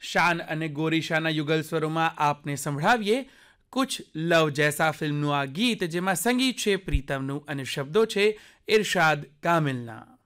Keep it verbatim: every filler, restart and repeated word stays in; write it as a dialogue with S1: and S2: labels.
S1: શાન અને ગોરીશાના યુગલ સ્વરોમાં આપને સંભળાવીએ કુછ લવ જૈસા ફિલ્મનું આ ગીત, જેમાં સંગીત છે પ્રીતમનું અને શબ્દો છે ઇરશાદ કામિલના.